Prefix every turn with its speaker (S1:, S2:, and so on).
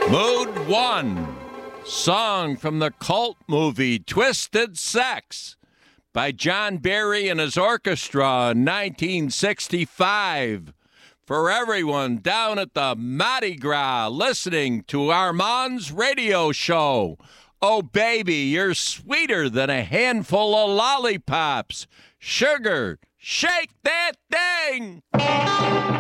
S1: Mood 1, song from the cult movie Twisted Sex by John Barry and his orchestra in 1965. For everyone down at the Mardi Gras listening to Armand's radio show. Oh, baby, you're sweeter than a handful of lollipops. Sugar, shake that thing!